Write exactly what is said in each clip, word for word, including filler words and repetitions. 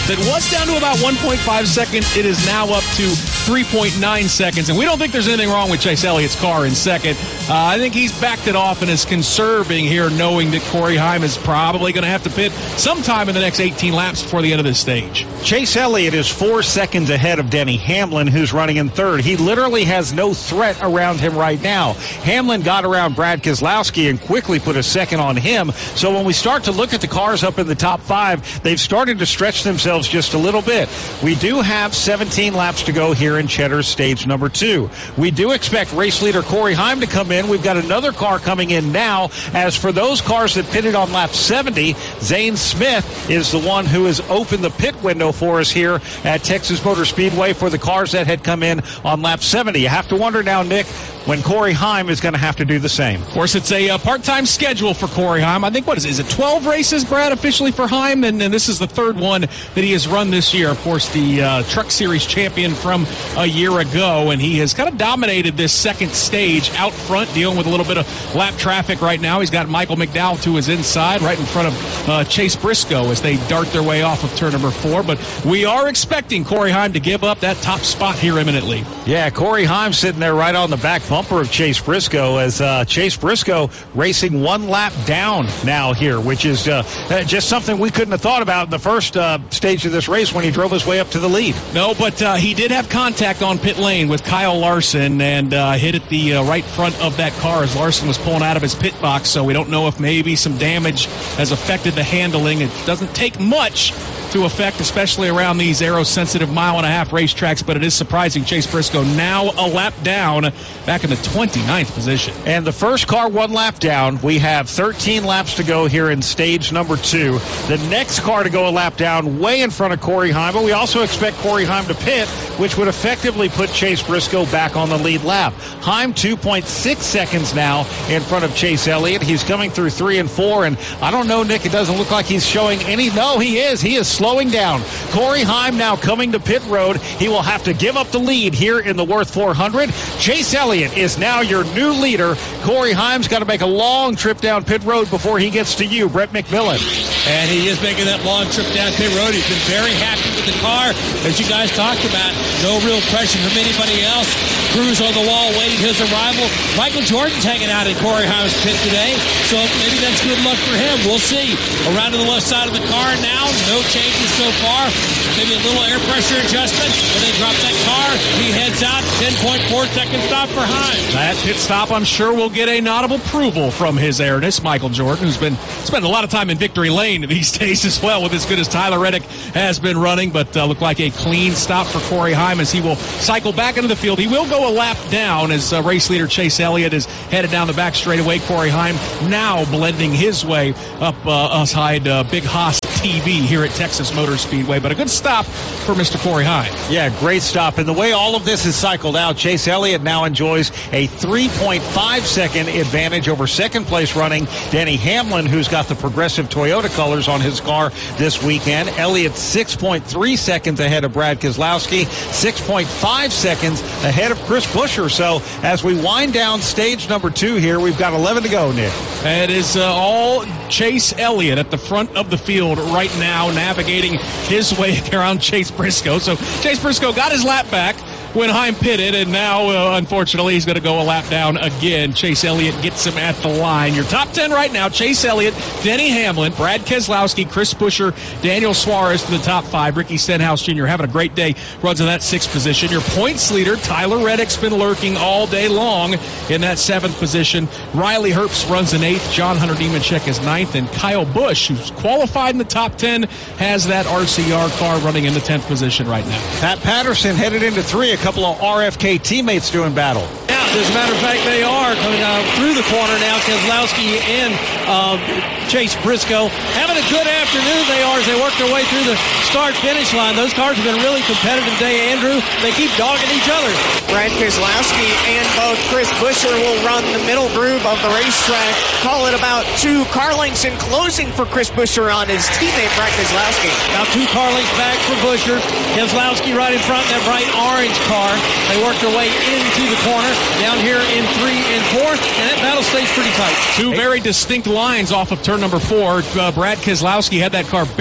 that was down to about one point five seconds. It is now up to three point nine seconds. And we don't think there's anything wrong with Chase Elliott's car in second. Uh, I think he's backed it off and is conserving here, knowing that Corey Heim is probably going to have to pit sometime in the next eighteen laps before the end of this stage. Chase Elliott is four seconds ahead of Denny Hamlin, who's running in third. He literally has no threat around him right now. Hamlin got around Brad Keselowski and quickly put a second on him. So when we start to look at the cars up in the top five, they've started to stretch themselves just a little bit. We do have seventeen laps to go here in Cheddar's stage number two. We do expect race leader Corey Heim to come in. We've got another car coming in now. As for those cars that pitted on lap seventy, Zane Smith is the one who has opened the pit window for us here at Texas Motor Speedway for the cars that had come in on lap seventy. You have to wonder now, Nick, when Corey Heim is going to have to do the same. Of course, it's a uh, part-time schedule for Corey Heim. I think, what is it, is it twelve races, Brad, officially for Heim? And, and this is the third one that he has run this year. Of course, the uh, Truck Series champion from a year ago, and he has kind of dominated this second stage out front, dealing with a little bit of lap traffic right now. He's got Michael McDowell to his inside, right in front of uh, Chase Briscoe as they dart their way off of turn number four. But we are expecting Corey Heim to give up that top spot here imminently. Yeah, Corey Heim sitting there right on the back bumper of Chase Briscoe as uh, Chase Briscoe racing one lap down now here, which is uh, just something we couldn't have thought about in the first uh, stage of this race when he drove his way up to the lead. No, but uh, he did have contact on pit lane with Kyle Larson and uh, hit at the uh, right front of that car as Larson was pulling out of his pit box, so we don't know if maybe some damage has affected the handling. It doesn't take much to affect, especially around these aero-sensitive mile-and-a-half racetracks, but it is surprising Chase Briscoe now a lap down, back in the twenty-ninth position. And the first car one lap down. We have thirteen laps to go here in stage number two. The next car to go a lap down, way in front of Corey Heim, but we also expect Corey Heim to pit, which would effectively put Chase Briscoe back on the lead lap. Heim two point six seconds now in front of Chase Elliott. He's coming through three and four, and I don't know, Nick, it doesn't look like he's showing any. No, he is. He is slowing down. Corey Heim now coming to pit road. He will have to give up the lead here in the Worth four hundred. Chase Elliott is now your new leader. Corey Heim's got to make a long trip down pit road before he gets to you, Brett McMillan. And he is making that long trip down pit road. He's been very happy with the car, as you guys talked about. No real pressure from anybody else. Crews on the wall waiting his arrival. Michael Jordan's hanging out in Corey Heim's pit today, so maybe that's good luck for him. We'll see. Around to the left side of the car now. No changes so far. Maybe a little air pressure adjustment. When they drop that car, he heads out. ten point four second stop for Heim. That pit stop, I'm sure, will get a nod of approval from his airness, Michael Jordan, who's been spending a lot of time in victory lane these days as well, with as good as Tyler Reddick has been running. But uh, look like a clean stop for Corey Heim as he will cycle back into the field. He will go a lap down as uh, race leader Chase Elliott is headed down the back straightaway. Corey Heim now blending his way up uh, aside uh, Big Haas T V here at Texas Motor Speedway. But a good stop for Mister Corey Heim. Yeah, great stop. And the way all of this is cycled out, Chase Elliott now enjoys a three point five second advantage over second place running Denny Hamlin, who's got the Progressive Toyota colors on his car this weekend. Elliott six point three seconds ahead of Brad Keselowski, six point five seconds ahead of Chris Buescher. So as we wind down stage number two here, we've got eleven to go, Nick. It is uh, all Chase Elliott at the front of the field right now, navigating his way around Chase Briscoe. So Chase Briscoe got his lap back when Heim pitted, and now, uh, unfortunately, he's going to go a lap down again. Chase Elliott gets him at the line. Your top ten right now, Chase Elliott, Denny Hamlin, Brad Keselowski, Chris Buescher, Daniel Suarez to the top five. Ricky Stenhouse Junior having a great day, runs in that sixth position. Your points leader, Tyler Reddick's been lurking all day long in that seventh position. Riley Herbst runs in eighth. John Hunter Nemechek is ninth. And Kyle Busch, who's qualified in the top ten, has that R C R car running in the tenth position right now. Pat Patterson headed into three. A couple of R F K teammates doing battle. Yeah, as a matter of fact, they are coming out through the corner now. Keselowski and uh, Chase Briscoe having a good afternoon. They are as they work their way through the start-finish line. Those cars have been a really competitive day, Andrew. They keep dogging each other. Brad Keselowski and both Chris Buescher will run the middle groove of the racetrack. Call it about two car lengths in closing for Chris Buescher on his teammate Brad Keselowski. Now two car lengths back for Buescher. Keselowski right in front, that bright orange car. They work their way into the corner, down here in three and four, and that battle stays pretty tight. Two very distinct lines off of turn number four. Uh, Brad Keselowski had that car barely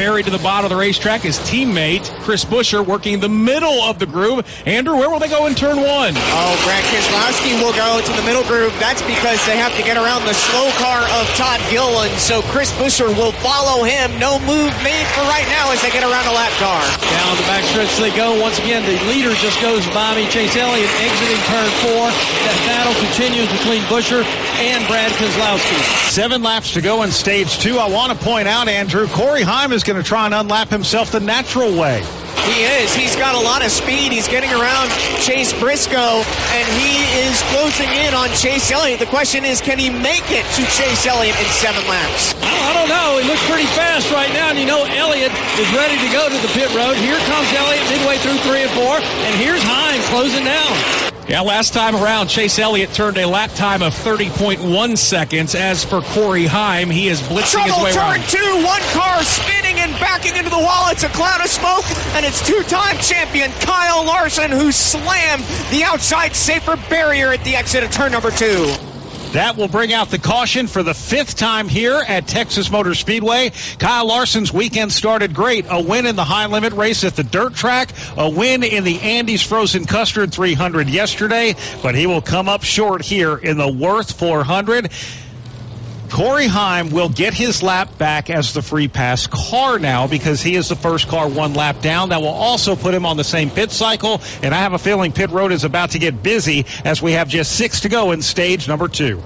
buried to the bottom of the racetrack. His teammate, Chris Buescher, working the middle of the groove. Andrew, where will they go in turn one? Oh, Brad Keselowski will go to the middle groove. That's because they have to get around the slow car of Todd Gilliland, so Chris Buescher will follow him. No move made for right now as they get around a lap car. Down the back stretch they go. Once again, the leader just goes by me. Chase Elliott exiting turn four. That battle continues between Buescher and Brad Keselowski. Seven laps to go in stage two. I want to point out, Andrew, Corey Heim is going to try and unlap himself the natural way. He is. He's got a lot of speed. He's getting around Chase Briscoe, and he is closing in on Chase Elliott. The question is, can he make it to Chase Elliott in seven laps? I don't know. He looks pretty fast right now, and you know Elliott is ready to go to the pit road. Here comes Elliott midway through three and four, and here's Heim closing down. Yeah, last time around, Chase Elliott turned a lap time of thirty point one seconds. As for Corey Heim, he is blitzing Trouble, his way turn around. two, one car spinning and backing into the wall. It's a cloud of smoke, and it's two-time champion Kyle Larson who slammed the outside safer barrier at the exit of turn number two. That will bring out the caution for the fifth time here at Texas Motor Speedway. Kyle Larson's weekend started great. A win in the high limit race at the dirt track, a win in the Andes Frozen Custard three hundred yesterday, but he will come up short here in the Worth four hundred. Corey Heim will get his lap back as the free pass car now because he is the first car one lap down. That will also put him on the same pit cycle, and I have a feeling pit road is about to get busy as we have just six to go in stage number two.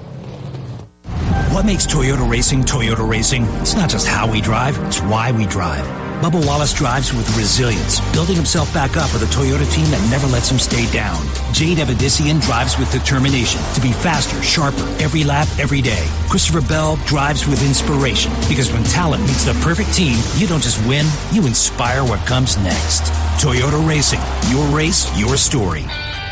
What makes Toyota Racing Toyota Racing? It's not just how we drive, it's why we drive. Bubba Wallace drives with resilience, building himself back up with a Toyota team that never lets him stay down. Jade Evadissian drives with determination to be faster, sharper, every lap, every day. Christopher Bell drives with inspiration because when talent meets the perfect team, you don't just win, you inspire what comes next. Toyota Racing, your race, your story.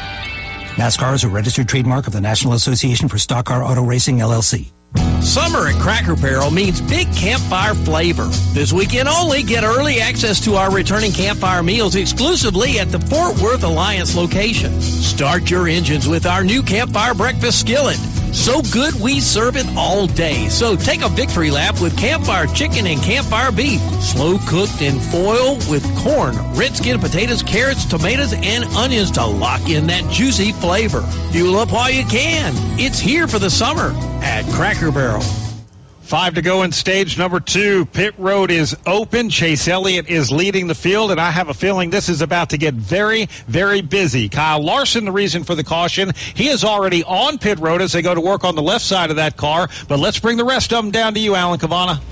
NASCAR is a registered trademark of the National Association for Stock Car Auto Racing, L L C. Summer at Cracker Barrel means big campfire flavor. This weekend only, get early access to our returning campfire meals exclusively at the Fort Worth Alliance location. Start your engines with our new campfire breakfast skillet. So good we serve it all day. So take a victory lap with campfire chicken and campfire beef. Slow cooked in foil with corn, red skin potatoes, carrots, tomatoes, and onions to lock in that juicy flavor. Fuel up while you can. It's here for the summer at Cracker Barrel. Five to go in stage number two. Pit road is open. Chase Elliott is leading the field, and I have a feeling this is about to get very, very busy. Kyle Larson, the reason for the caution. He is already on pit road as they go to work on the left side of that car. But let's bring the rest of them down to you, Alan Cavana.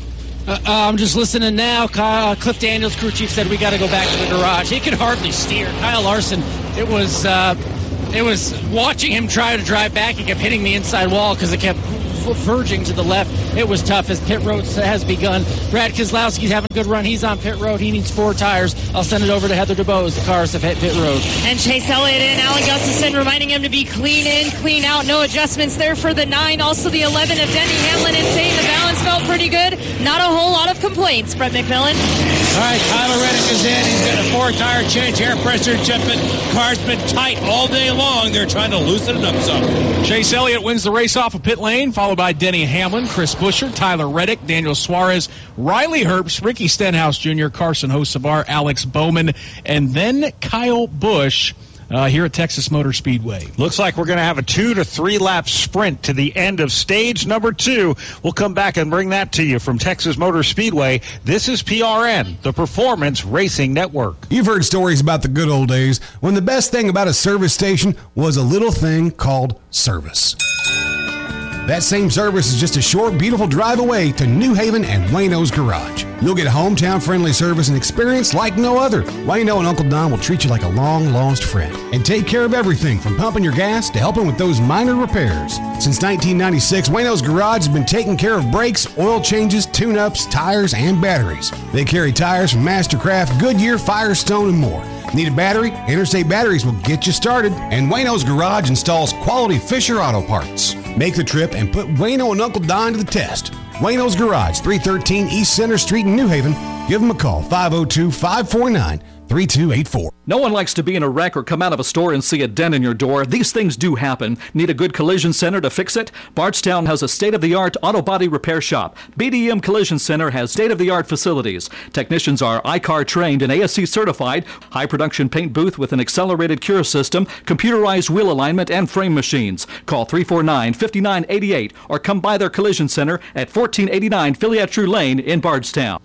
Uh, I'm just listening now. Kyle, Cliff Daniels, crew chief, said we got to go back to the garage. He could hardly steer. Kyle Larson, it was, uh, it was watching him try to drive back. He kept hitting the inside wall because it kept verging to the left. It was tough as pit road has begun. Brad Keselowski's having a good run. He's on pit road. He needs four tires. I'll send it over to Heather DeBow as the cars have hit pit road. And Chase Elliott and Alan Gustafson reminding him to be clean in, clean out. No adjustments there for the nine. Also the eleven of Denny Hamlin and saying the balance felt pretty good. Not a whole lot of complaints, Brett McMillan. All right, Tyler Reddick is in. He's got a four-tire change, air pressure adjustment. Car's been tight all day long. They're trying to loosen it up some. Chase Elliott wins the race off of pit lane, followed by Denny Hamlin, Chris Buescher, Tyler Reddick, Daniel Suarez, Riley Herbst, Ricky Stenhouse Junior, Carson Hocevar, Alex Bowman, and then Kyle Busch uh, here at Texas Motor Speedway. Looks like we're going to have a two to three lap sprint to the end of stage number two. We'll come back and bring that to you from Texas Motor Speedway. This is P R N, the Performance Racing Network. You've heard stories about the good old days when the best thing about a service station was a little thing called service. That same service is just a short, beautiful drive away to New Haven and Wayno's Garage. You'll get hometown-friendly service and experience like no other. Wayno and Uncle Don will treat you like a long-lost friend and take care of everything from pumping your gas to helping with those minor repairs. Since nineteen ninety-six, Wayno's Garage has been taking care of brakes, oil changes, tune-ups, tires, and batteries. They carry tires from Mastercraft, Goodyear, Firestone, and more. Need a battery? Interstate Batteries will get you started. And Wayno's Garage installs quality Fisher Auto Parts. Make the trip and put Wayno and Uncle Don to the test. Wayno's Garage, three thirteen East Center Street in New Haven. Give them a call, five oh two, five four nine, three two eight four. No one likes to be in a wreck or come out of a store and see a dent in your door. These things do happen. Need a good collision center to fix it? Bardstown has a state-of-the-art auto body repair shop. B D M Collision Center has state-of-the-art facilities. Technicians are I C A R trained and A S C certified. High production paint booth with an accelerated cure system, computerized wheel alignment, and frame machines. Call three four nine, five nine eight eight or come by their collision center at fourteen eighty-nine Filiatru Lane in Bardstown.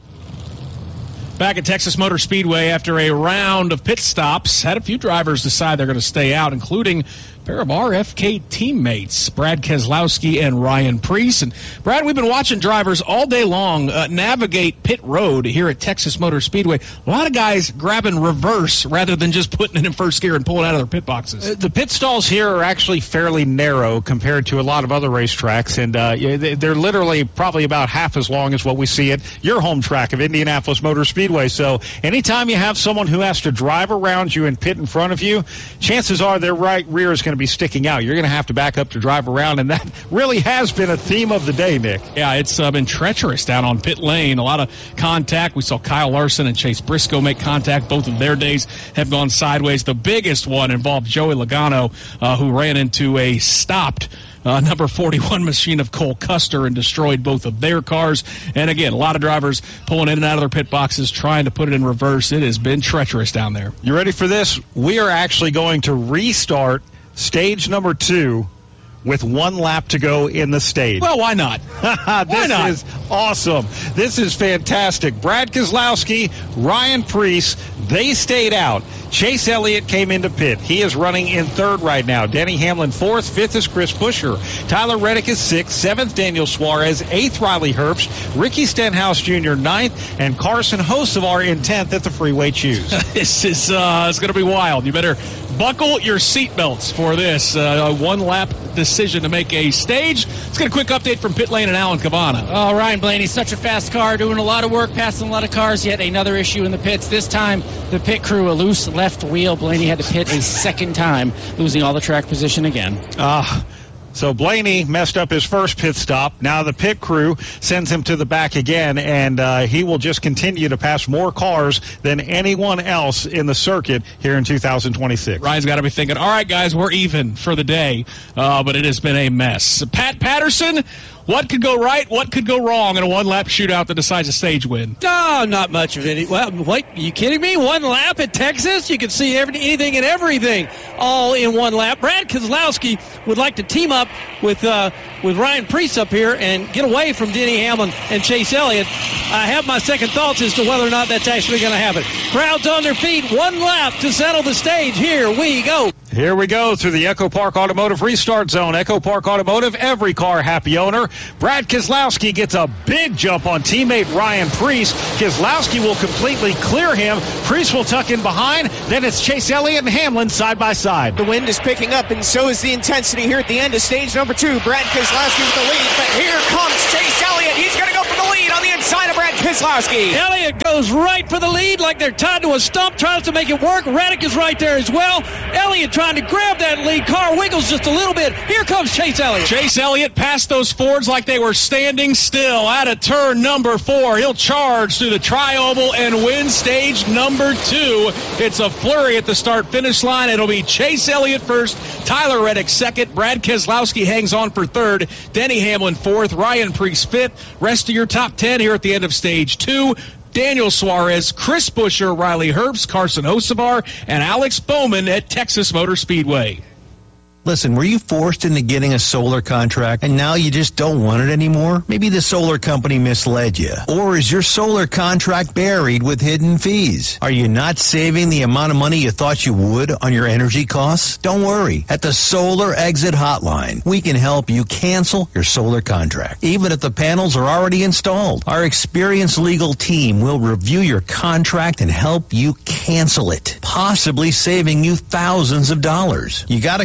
Back at Texas Motor Speedway after a round of pit stops, had a few drivers decide they're going to stay out, including a pair of R F K teammates, Brad Keselowski and Ryan Preece. And Brad, we've been watching drivers all day long uh, navigate pit road here at Texas Motor Speedway. A lot of guys grabbing reverse rather than just putting it in first gear and pulling out of their pit boxes. Uh, the pit stalls here are actually fairly narrow compared to a lot of other racetracks, and uh, they're literally probably about half as long as what we see at your home track of Indianapolis Motor Speedway. So anytime you have someone who has to drive around you and pit in front of you, chances are their right rear is going to be sticking out. You're going to have to back up to drive around, and that really has been a theme of the day, Nick. Yeah, it's uh, been treacherous down on pit lane. A lot of contact. We saw Kyle Larson and Chase Briscoe make contact. Both of their days have gone sideways. The biggest one involved Joey Logano, uh, who ran into a stopped Uh, number forty-one machine of Cole Custer and destroyed both of their cars. And again, a lot of drivers pulling in and out of their pit boxes, trying to put it in reverse. It has been treacherous down there. You ready for this? We are actually going to restart stage number two with one lap to go in the stage. Well, why not? this why not? is awesome. This is fantastic. Brad Keselowski, Ryan Preece, they stayed out. Chase Elliott came into pit. He is running in third right now. Denny Hamlin fourth. Fifth is Chris Buescher. Tyler Reddick is sixth. Seventh, Daniel Suarez. Eighth, Riley Herbst. Ricky Stenhouse Junior ninth. And Carson Hocevar in tenth at the Freeway Choose. This is uh, it's going to be wild. You better buckle your seatbelts for this uh, one-lap decision to make a stage. Let's get a quick update from pit lane and Alan Cavana. Oh, Ryan Blaney, such a fast car, doing a lot of work, passing a lot of cars. Yet another issue in the pits. This time, the pit crew, a loose left wheel. Blaney had to pit a second time, losing all the track position again. Ah. Uh, So Blaney messed up his first pit stop. Now the pit crew sends him to the back again, and uh, he will just continue to pass more cars than anyone else in the circuit here in two thousand twenty-six. Ryan's got to be thinking, all right, guys, we're even for the day, uh, but it has been a mess. Pat Patterson, what could go right, what could go wrong in a one-lap shootout that decides a stage win? Oh, not much of it. Well, wait, are you kidding me? One lap at Texas? You can see every, anything and everything all in one lap. Brad Keselowski would like to team up with uh, with Ryan Preece up here and get away from Denny Hamlin and Chase Elliott. I have my second thoughts as to whether or not that's actually going to happen. Crowds on their feet, one lap to settle the stage. Here we go. Here we go through the Echo Park Automotive Restart Zone. Echo Park Automotive, every car happy owner. Brad Keselowski gets a big jump on teammate Ryan Preece. Keselowski will completely clear him. Preece will tuck in behind. Then it's Chase Elliott and Hamlin side by side. The wind is picking up, and so is the intensity here at the end of stage number two. Brad Keselowski with the lead, but here comes Chase Elliott. He's going to go for the lead on the inside of Brad Keselowski. Elliott goes right for the lead like they're tied to a stump, tries to make it work. Reddick is right there as well. Elliott trying to grab that lead. Car wiggles just a little bit. Here comes Chase Elliott. Chase Elliott passed those Fords like they were standing still out of turn number four. He'll charge through the tri-oval and win stage number two. It's a flurry at the start-finish line. It'll be Chase Elliott first, Tyler Reddick second, Brad Keselowski hangs on for third, Denny Hamlin fourth, Ryan Preece fifth. Rest of your top ten here at the end of stage two. Daniel Suarez, Chris Buescher, Riley Herbst, Carson Hocevar, and Alex Bowman at Texas Motor Speedway. Listen, were you forced into getting a solar contract and now you just don't want it anymore? Maybe the solar company misled you. Or is your solar contract buried with hidden fees? Are you not saving the amount of money you thought you would on your energy costs? Don't worry. At the Solar Exit Hotline, we can help you cancel your solar contract, even if the panels are already installed. Our experienced legal team will review your contract and help you cancel it, possibly saving you thousands of dollars. You got to call right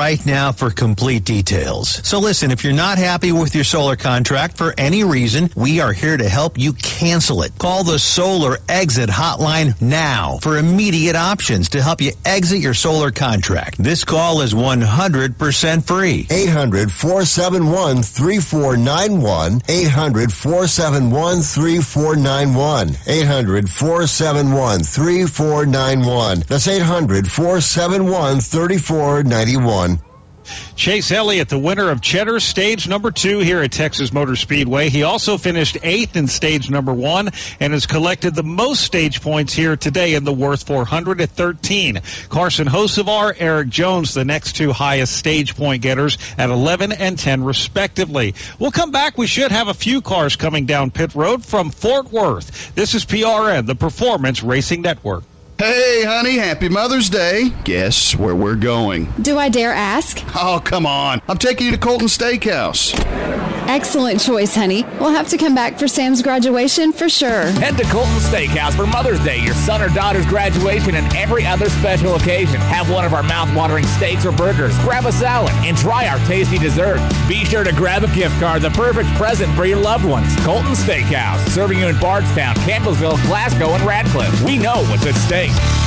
right now for complete details. So listen, if you're not happy with your solar contract for any reason, we are here to help you cancel it. Call the Solar Exit Hotline now for immediate options to help you exit your solar contract. This call is one hundred percent free. eight hundred, four seven one, three four nine one. eight hundred, four seven one, three four nine one. eight hundred, four seven one, three four nine one. That's eight hundred, four seven one, three four nine one. Chase Elliott, the winner of Cheddar Stage number two here at Texas Motor Speedway. He also finished eighth in Stage number one and has collected the most stage points here today in the Worth four hundred at thirteen. Carson Hocevar, Eric Jones, the next two highest stage point getters at eleven and ten respectively. We'll come back. We should have a few cars coming down pit road from Fort Worth. This is P R N, the Performance Racing Network. Hey, honey, happy Mother's Day. Guess where we're going? Do I dare ask? Oh, come on. I'm taking you to Colton Steakhouse. Excellent choice, honey. We'll have to come back for Sam's graduation for sure. Head to Colton Steakhouse for Mother's Day, your son or daughter's graduation, and every other special occasion. Have one of our mouth-watering steaks or burgers, grab a salad, and try our tasty dessert. Be sure to grab a gift card, the perfect present for your loved ones. Colton Steakhouse, serving you in Bardstown, Campbellsville, Glasgow, and Radcliffe. We know what's at stake.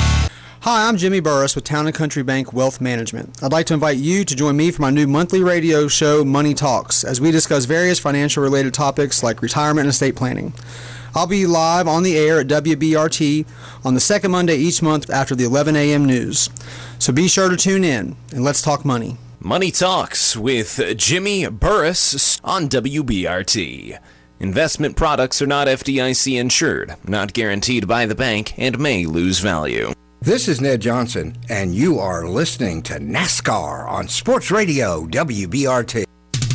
Hi, I'm Jimmy Burris with Town and Country Bank Wealth Management. I'd like to invite you to join me for my new monthly radio show, Money Talks, as we discuss various financial-related topics like retirement and estate planning. I'll be live on the air at W B R T on the second Monday each month after the eleven a.m. news. So be sure to tune in, and let's talk money. Money Talks with Jimmy Burris on W B R T. Investment products are not F D I C insured, not guaranteed by the bank, and may lose value. This is Ned Johnson, and you are listening to NASCAR on Sports Radio W B R T.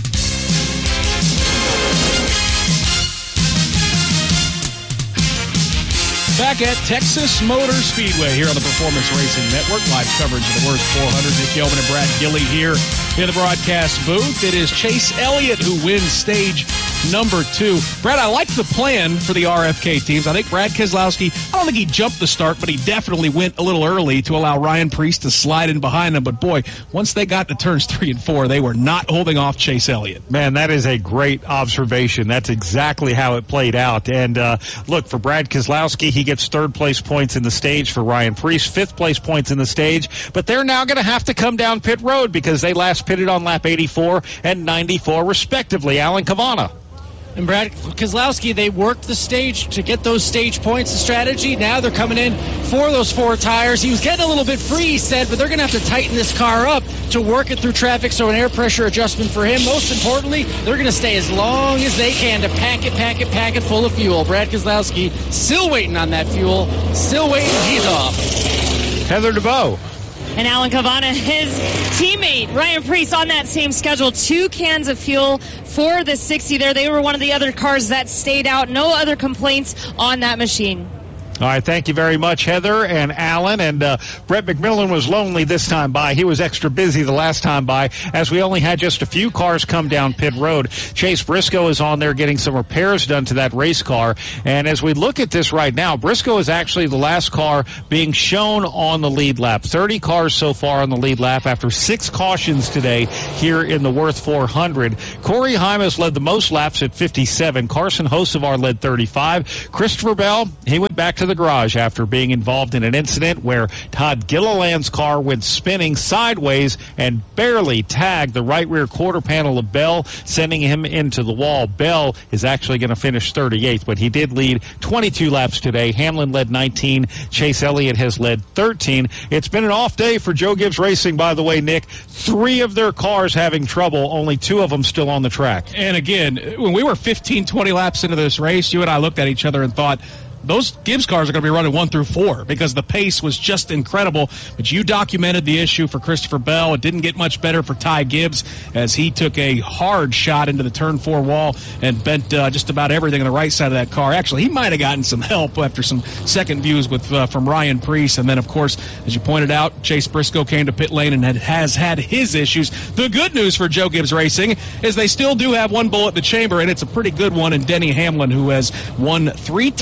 Back at Texas Motor Speedway here on the Performance Racing Network. Live coverage of the Worth four hundred. Nick Yeoman and Brad Gilley here in the broadcast booth. It is Chase Elliott who wins stage number two. Brad, I like the plan for the R F K teams. I think Brad Keselowski, I don't think he jumped the start, but he definitely went a little early to allow Ryan Preece to slide in behind him. But boy, once they got to turns three and four, they were not holding off Chase Elliott. Man, that is a great observation. That's exactly how it played out. And uh, look, for Brad Keselowski, he gets third place points in the stage. For Ryan Preece, fifth place points in the stage. But they're now going to have to come down pit road because they last pitted on lap eighty-four and ninety-four, respectively. Alan Cavanna. And Brad Keselowski, they worked the stage to get those stage points, the strategy. Now they're coming in for those four tires. He was getting a little bit free, he said, but they're going to have to tighten this car up to work it through traffic, so an air pressure adjustment for him. Most importantly, they're going to stay as long as they can to pack it, pack it, pack it full of fuel. Brad Keselowski still waiting on that fuel, still waiting. He's off. Heather DeBow. And Alan Cavanna, his teammate, Ryan Preece, on that same schedule. Two cans of fuel for the sixty there. They were one of the other cars that stayed out. No other complaints on that machine. All right, thank you very much, Heather and Alan. And uh, Brett McMillan was lonely this time by. He was extra busy the last time by, as we only had just a few cars come down pit road. Chase Briscoe is on there getting some repairs done to that race car. And as we look at this right now, Briscoe is actually the last car being shown on the lead lap. thirty cars so far on the lead lap after six cautions today here in the Worth four hundred. Corey Hymas led the most laps at fifty-seven. Carson Hocevar led thirty-five. Christopher Bell, he went back to the garage after being involved in an incident where Todd Gilliland's car went spinning sideways and barely tagged the right rear quarter panel of Bell, sending him into the wall. Bell is actually going to finish thirty-eighth, but he did lead twenty-two laps today. Hamlin led nineteen. Chase Elliott has led thirteen. It's been an off day for Joe Gibbs Racing, by the way, Nick. Three of their cars having trouble, only two of them still on the track. And again, when we were fifteen, twenty laps into this race, you and I looked at each other and thought, those Gibbs cars are going to be running one through four because the pace was just incredible. But you documented the issue for Christopher Bell. It didn't get much better for Ty Gibbs as he took a hard shot into the turn four wall and bent uh, just about everything on the right side of that car. Actually, he might have gotten some help after some second views with uh, from Ryan Preece. And then, of course, as you pointed out, Chase Briscoe came to pit lane and had, has had his issues. The good news for Joe Gibbs Racing is they still do have one bullet in the chamber, and it's a pretty good one in Denny Hamlin, who has won three times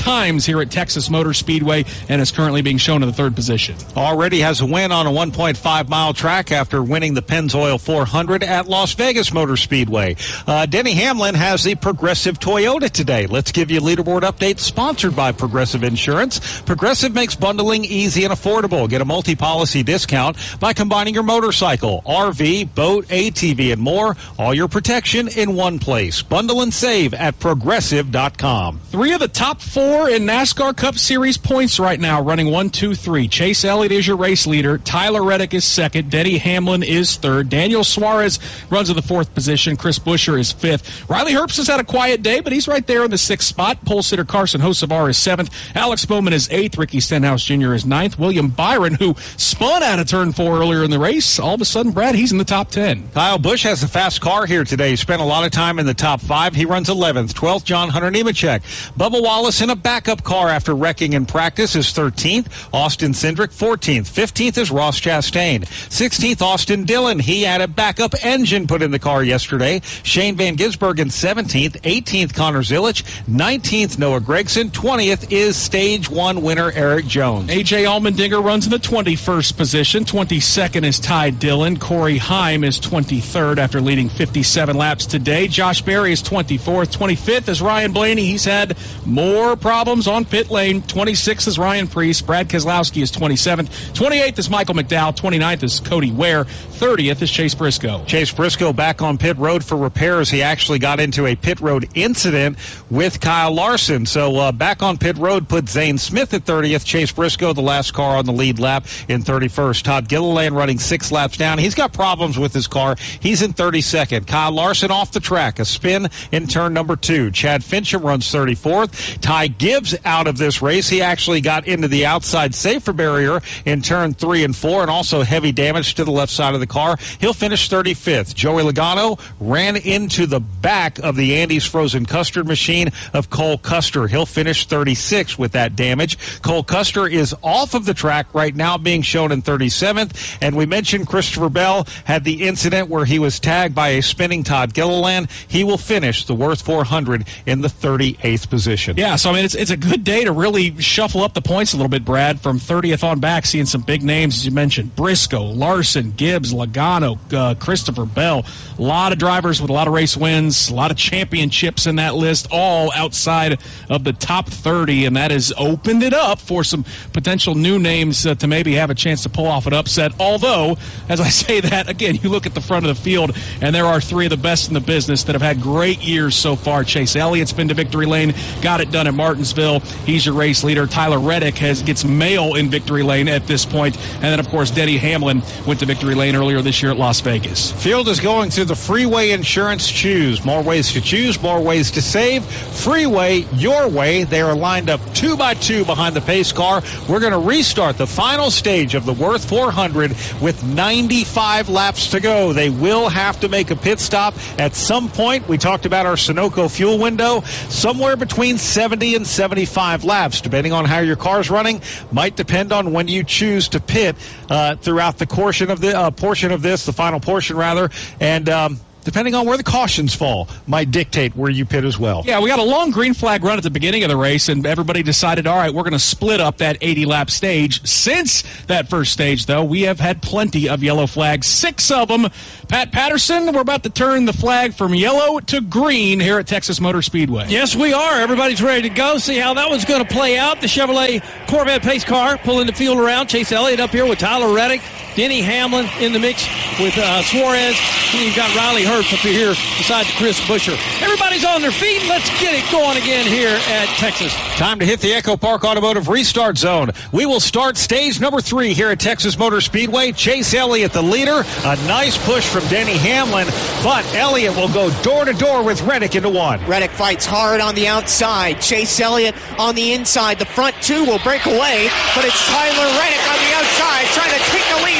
here at Texas Motor Speedway and is currently being shown in the third position. Already has a win on a one point five mile track after winning the Pennzoil four hundred at Las Vegas Motor Speedway. Uh, Denny Hamlin has the Progressive Toyota today. Let's give you a leaderboard update sponsored by Progressive Insurance. Progressive makes bundling easy and affordable. Get a multi-policy discount by combining your motorcycle, R V, boat, A T V, and more. All your protection in one place. Bundle and save at progressive dot com. Three of the top four in NASCAR Cup Series points right now, running one, two, three. Chase Elliott is your race leader. Tyler Reddick is second. Denny Hamlin is third. Daniel Suarez runs in the fourth position. Chris Buescher is fifth. Riley Herbst has had a quiet day, but he's right there in the sixth spot. Pole sitter Carson Hocevar is seventh. Alex Bowman is eighth. Ricky Stenhouse Junior is ninth. William Byron, who spun out of turn four earlier in the race, all of a sudden, Brad, he's in the top ten. Kyle Busch has a fast car here today. He spent a lot of time in the top five. He runs eleventh. twelfth, John Hunter Nemechek. Bubba Wallace in a backup car after wrecking in practice is thirteenth. Austin Cindric, fourteenth. fifteenth is Ross Chastain. sixteenth, Austin Dillon. He had a backup engine put in the car yesterday. Shane Van Gisbergen, seventeenth. eighteenth, Connor Zilich. nineteenth, Noah Gragson. twentieth is stage one winner Eric Jones. A J Allmendinger runs in the twenty-first position. twenty-second is Ty Dillon. Corey Heim is twenty-third after leading fifty-seven laps today. Josh Berry is twenty-fourth. twenty-fifth is Ryan Blaney. He's had more problems on pit lane. twenty-sixth is Ryan Preece. Brad Keselowski is twenty-seventh. twenty-eighth is Michael McDowell. twenty-ninth is Cody Ware. thirtieth is Chase Briscoe. Chase Briscoe back on pit road for repairs. He actually got into a pit road incident with Kyle Larson. So uh, back on pit road put Zane Smith at thirtieth. Chase Briscoe, the last car on the lead lap, in thirty-first. Todd Gilliland running six laps down. He's got problems with his car. He's in thirty-second. Kyle Larson off the track. A spin in turn number two. Chad Fincham runs thirty-fourth. Ty Gibbs out of this race. He actually got into the outside safer barrier in turn three and four, and also heavy damage to the left side of the car. He'll finish thirty-fifth. Joey Logano ran into the back of the Andy's Frozen Custard machine of Cole Custer. He'll finish thirty-sixth with that damage. Cole Custer is off of the track right now, being shown in thirty-seventh. And we mentioned Christopher Bell had the incident where he was tagged by a spinning Todd Gilliland. He will finish the Worth four hundred in the thirty-eighth position. Yeah, so I mean, it's it's a good day to really shuffle up the points a little bit, Brad. From thirtieth on back, seeing some big names, as you mentioned. Briscoe, Larson, Gibbs, Logano, uh, Christopher Bell. A lot of drivers with a lot of race wins, a lot of championships in that list, all outside of the top thirty, and that has opened it up for some potential new names uh, to maybe have a chance to pull off an upset. Although, as I say that, again, you look at the front of the field, and there are three of the best in the business that have had great years so far. Chase Elliott's been to victory lane, got it done at Martinsville. He's your race leader. Tyler Reddick has gets mail in victory lane at this point. And then, of course, Denny Hamlin went to victory lane earlier this year at Las Vegas. Field is going through the Freeway Insurance Choose. More ways to choose, more ways to save. Freeway, your way. They are lined up two by two behind the pace car. We're going to restart the final stage of the Worth four hundred with ninety-five laps to go. They will have to make a pit stop at some point. We talked about our Sunoco fuel window. Somewhere between seventy and seventy-five laps, depending on how your car's running. Might depend on when you choose to pit uh, throughout the portion of the uh, portion of this, the final portion rather, and um, depending on where the cautions fall, might dictate where you pit as well. Yeah, we got a long green flag run at the beginning of the race, and everybody decided, all right, we're going to split up that eighty-lap stage. Since that first stage, though, we have had plenty of yellow flags, six of them. Pat Patterson, we're about to turn the flag from yellow to green here at Texas Motor Speedway. Yes, we are. Everybody's ready to go. See how that one's going to play out. The Chevrolet Corvette pace car pulling the field around. Chase Elliott up here with Tyler Reddick. Denny Hamlin in the mix with uh, Suarez. And you've got Riley Herbst up here beside Chris Buescher. Everybody's on their feet. Let's get it going again here at Texas. Time to hit the Echo Park Automotive Restart Zone. We will start stage number three here at Texas Motor Speedway. Chase Elliott, the leader. A nice push from Denny Hamlin, but Elliott will go door to door with Reddick into one. Reddick fights hard on the outside. Chase Elliott on the inside. The front two will break away, but it's Tyler Reddick on the outside trying to take the lead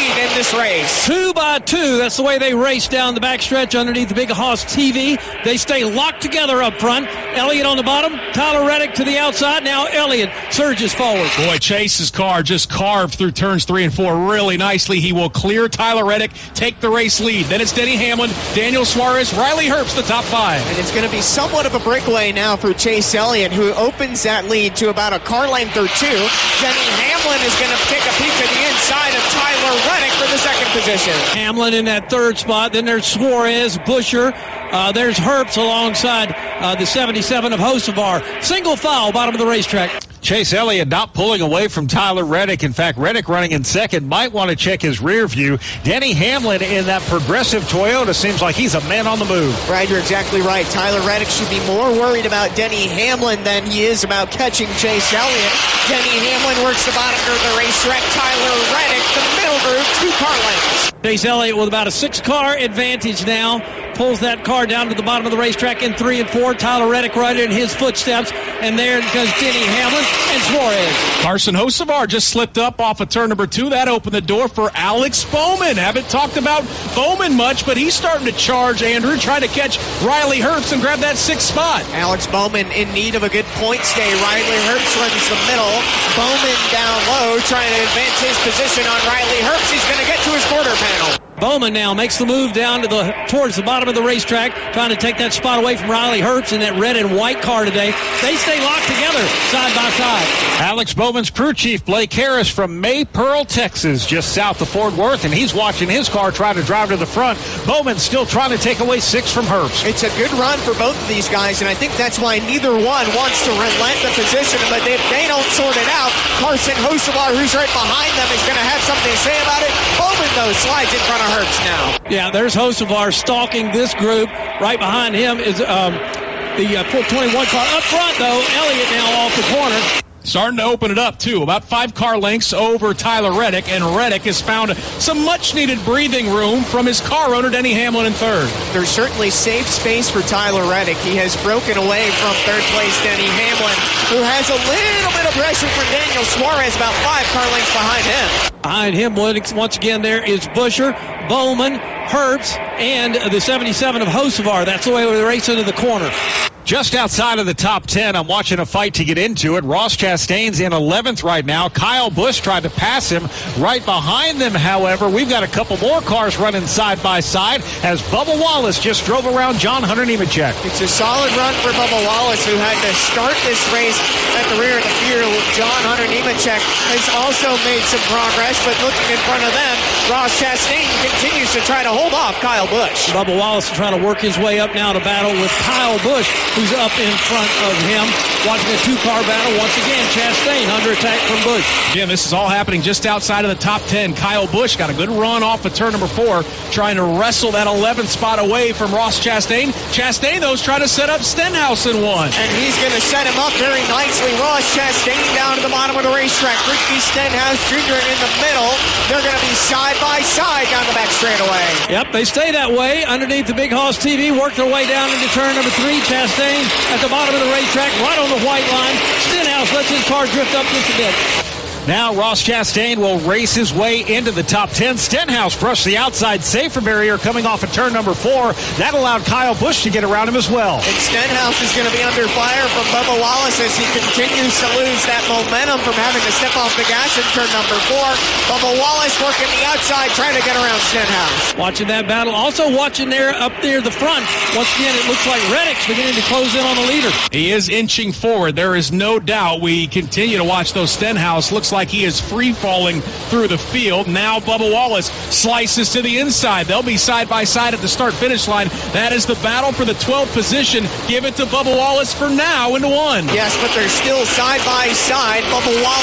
lead in this race. Two by two. That's the way they race down the backstretch underneath the Big Hoss T V. They stay locked together up front. Elliott on the bottom. Tyler Reddick to the outside. Now Elliott surges forward. Boy, Chase's car just carved through turns three and four really nicely. He will clear Tyler Reddick, take the race lead. Then it's Denny Hamlin, Daniel Suarez, Riley Herbst, the top five. And it's going to be somewhat of a breakaway now for Chase Elliott, who opens that lead to about a car length or two. Denny Hamlin is going to take a peek at the inside of Tyler Reddick for the second position. Hamlin in that third spot. Then there's Suarez, Buscher. Uh, there's Herbst alongside uh, the seventy-seven of Hocevar. Single foul, bottom of the racetrack. Chase Elliott not pulling away from Tyler Reddick. In fact, Reddick running in second. Might want to check his rear view. Denny Hamlin in that progressive Toyota seems like he's a man on the move. Right, you're exactly right. Tyler Reddick should be more worried about Denny Hamlin than he is about catching Chase Elliott. Denny Hamlin works the bottom of the racetrack. Tyler Reddick, the middle group, two car lengths. Chase Elliott with about a six-car advantage now. Pulls that car down to the bottom of the racetrack in three and four. Tyler Reddick right in his footsteps. And there goes Denny Hamlin and Suarez. Carson Hocevar just slipped up off of turn number two. That opened the door for Alex Bowman. Haven't talked about Bowman much, but he's starting to charge, Andrew, trying to catch Riley Herbst and grab that sixth spot. Alex Bowman in need of a good point stay. Riley Herbst runs the middle. Bowman down low, trying to advance his position on Riley Herbst. He's going to get to his quarter panel. Bowman now makes the move down to the towards the bottom of the racetrack, trying to take that spot away from Riley Herbst in that red and white car today. They stay locked together, side by side. Alex Bowman's crew chief, Blake Harris from Maypearl, Texas, just south of Fort Worth, and he's watching his car try to drive to the front. Bowman's still trying to take away six from Herbst. It's a good run for both of these guys, and I think that's why neither one wants to relent the position, but if they don't sort it out, Carson Hocevar, who's right behind them, is going to have something to say about it. Bowman, though, slides in front of Herbst now. Yeah, there's Hocevar stalking this group. Right behind him is um, the uh, four twenty-one car. Up front, though, Elliott now off the corner. Starting to open it up, too. About five car lengths over Tyler Reddick, and Reddick has found some much-needed breathing room from his car owner, Denny Hamlin, in third. There's certainly safe space for Tyler Reddick. He has broken away from third place Denny Hamlin, who has a little bit of pressure from Daniel Suarez, about five car lengths behind him. Behind him, once again, there is Buscher, Bowman, Herbst, and the seventy-seven of Hocevar. That's the way we race into the corner. Just outside of the top ten, I'm watching a fight to get into it. Ross Chastain's in eleventh right now. Kyle Busch tried to pass him. Right behind them, however, we've got a couple more cars running side by side as Bubba Wallace just drove around John Hunter Nemechek. It's a solid run for Bubba Wallace, who had to start this race at the rear of the field. John Hunter Nemechek has also made some progress, but looking in front of them, Ross Chastain continues to try to hold off Kyle Busch. Bubba Wallace trying to work his way up now to battle with Kyle Busch, who's up in front of him. Watching a two-car battle once again. Chastain under attack from Busch. Again, this is all happening just outside of the top ten. Kyle Busch got a good run off of turn number four, trying to wrestle that eleventh spot away from Ross Chastain. Chastain, though, is trying to set up Stenhouse in one. And he's going to set him up very nicely. Ross Chastain down to the bottom of the racetrack. Ricky Stenhouse Junior in the middle. They're going to be side by side down the back straightaway. Yep, they stay that way underneath the Big Hoss T V. Work their way down into turn number three. Chastain at the bottom of the racetrack, right on the white line. Stenhouse lets his car drift up just a bit. Now Ross Chastain will race his way into the top ten. Stenhouse brushed the outside safer barrier coming off of turn number four. That allowed Kyle Busch to get around him as well. And Stenhouse is going to be under fire from Bubba Wallace as he continues to lose that momentum from having to step off the gas in turn number four. Bubba Wallace working the outside, trying to get around Stenhouse. Watching that battle. Also watching there up there the front. Once again, it looks like Reddick's beginning to close in on the leader. He is inching forward. There is no doubt. We continue to watch those Stenhouse. Looks like he is free falling through the field. Now Bubba Wallace slices to the inside. They'll be side by side at the start finish line. That is the battle for the twelfth position. Give it to Bubba Wallace for now into one. Yes, but they're still side by side. Bubba Wallace